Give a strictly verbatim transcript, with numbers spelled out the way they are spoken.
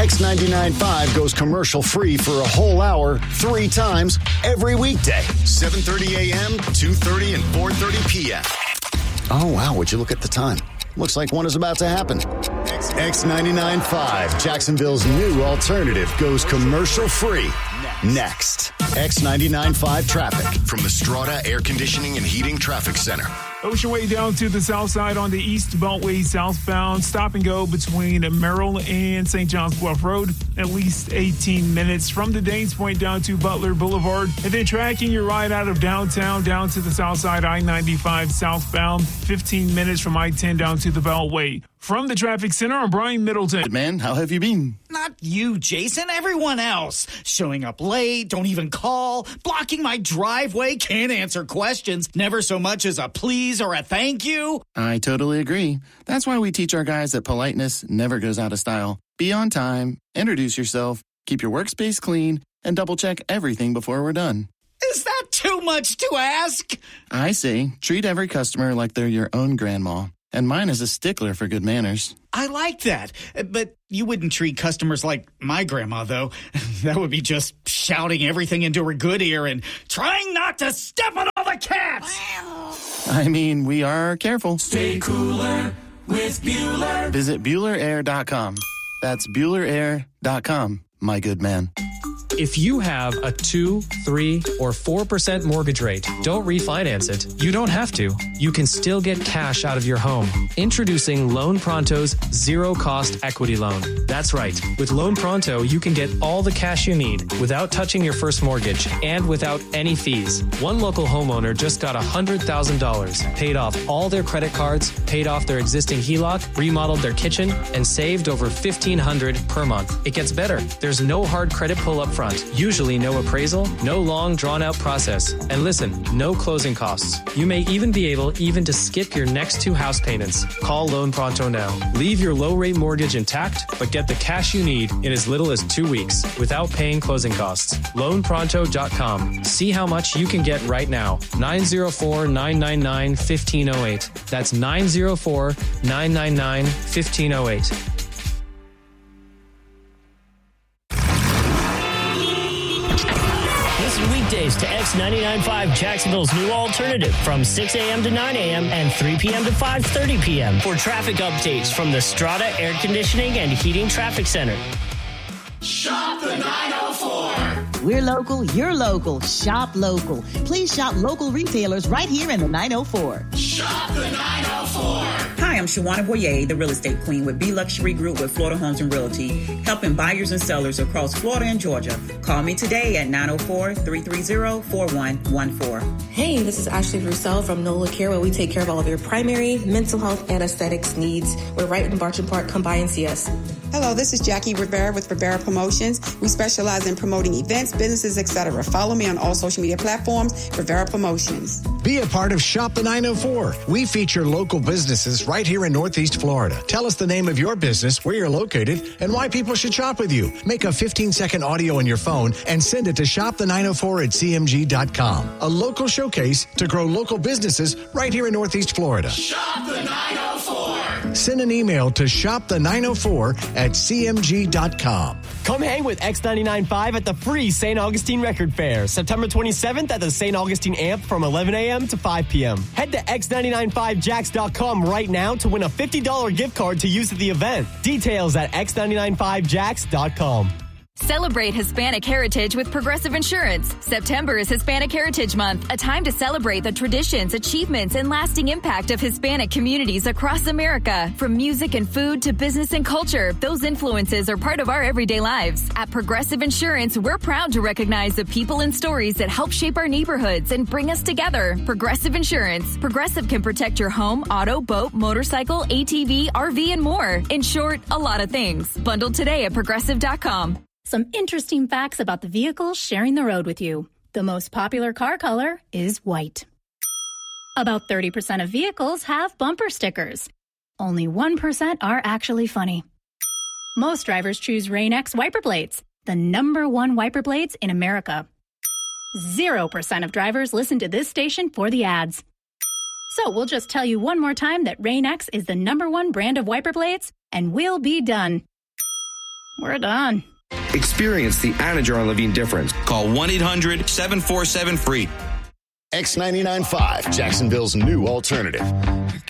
X ninety-nine point five goes commercial-free for a whole hour, three times, every weekday. seven thirty a.m., two thirty, and four thirty p.m. Oh, wow, would you look at the time? Looks like one is about to happen. X ninety-nine point five, Jacksonville's new alternative, goes commercial-free. Next. X ninety-nine point five traffic from the Strata Air Conditioning and Heating Traffic Center. Ocean Way down to the south side on the East Beltway southbound. Stop and go between Merrill and Saint John's Bluff Road. At least eighteen minutes from the Danes Point down to Butler Boulevard. And then tracking your ride out of downtown down to the south side I ninety-five southbound. fifteen minutes from I ten down to the Beltway. From the Traffic Center, I'm Brian Middleton. Good man, how have you been? Not you, Jason. Everyone else. Showing up late, don't even call, blocking my driveway, can't answer questions, never so much as a please or a thank you. I totally agree. That's why we teach our guys that politeness never goes out of style. Be on time, introduce yourself, keep your workspace clean, and double-check everything before we're done. Is that too much to ask? I say, treat every customer like they're your own grandma. And mine is a stickler for good manners. I like that. But you wouldn't treat customers like my grandma, though. That would be just shouting everything into her good ear and trying not to step on all the cats. I mean, we are careful. Stay cooler with Bueller. Visit Bueller Air dot com. That's Bueller Air dot com, my good man. If you have a two, three, or four percent mortgage rate, don't refinance it. You don't have to. You can still get cash out of your home. Introducing Loan Pronto's zero-cost equity loan. That's right. With Loan Pronto, you can get all the cash you need without touching your first mortgage and without any fees. One local homeowner just got one hundred thousand dollars, paid off all their credit cards, paid off their existing H E L O C, remodeled their kitchen, and saved over fifteen hundred dollars per month. It gets better. There's no hard credit pull up front. Usually no appraisal, no long drawn-out process, and listen, no closing costs. You may even be able even to skip your next two house payments. Call Loan Pronto now. Leave your low-rate mortgage intact, but get the cash you need in as little as two weeks without paying closing costs. loan pronto dot com. See how much you can get right now. nine zero four, nine nine nine, one five zero eight. That's nine zero four, nine nine nine, one five zero eight. Weekdays to X ninety-nine point five, Jacksonville's new alternative from six a.m. to nine a.m. and three p.m. to five thirty p.m. for traffic updates from the Strata Air Conditioning and Heating Traffic Center. Shop the nine oh four. We're local, you're local. Shop local. Please shop local retailers right here in the nine oh four. Shop the nine oh four. Hi, I'm Shawana Boyer, the real estate queen with B Luxury Group with Florida Homes and Realty, helping buyers and sellers across Florida and Georgia. Call me today at nine oh four, three three zero, four one one four. Hey, this is Ashley Roussel from NOLA Care, where we take care of all of your primary, mental health, and aesthetics needs. We're right in Barton Park. Come by and see us. Hello, this is Jackie Rivera with Rivera Promotions. We specialize in promoting events, businesses, et cetera. Follow me on all social media platforms, Rivera Promotions. Be a part of Shop the nine oh four. We feature local businesses right here in Northeast Florida. Tell us the name of your business, where you're located, and why people should shop with you. Make a fifteen-second audio on your phone and send it to shop the nine oh four at c m g dot com. A local showcase to grow local businesses right here in Northeast Florida. Shop the nine oh four. Send an email to shop the nine oh four at c m g dot com. Come hang with X ninety-nine point five at the free Saint Augustine Record Fair, September twenty-seventh at the Saint Augustine Amp from eleven a.m. to five p.m. Head to x ninety-nine five jacks dot com right now to win a fifty dollars gift card to use at the event. Details at x ninety-nine five jacks dot com. Celebrate Hispanic heritage with Progressive Insurance. September is Hispanic Heritage Month, a time to celebrate the traditions, achievements, and lasting impact of Hispanic communities across America. From music and food to business and culture, those influences are part of our everyday lives. At Progressive Insurance, we're proud to recognize the people and stories that help shape our neighborhoods and bring us together. Progressive Insurance. Progressive can protect your home, auto, boat, motorcycle, A T V, R V, and more. In short, a lot of things. Bundled today at progressive dot com. Some interesting facts about the vehicles sharing the road with you. The most popular car color is white. About thirty percent of vehicles have bumper stickers. Only one percent are actually funny. Most drivers choose Rain-X wiper blades, the number one wiper blades in America. Zero percent of drivers listen to this station for the ads. So we'll just tell you one more time that Rain-X is the number one brand of wiper blades, and we'll be done. We're done. Experience the Anna Jar Levine difference. Call one eight hundred seven four seven free. X ninety-nine point five, Jacksonville's new alternative.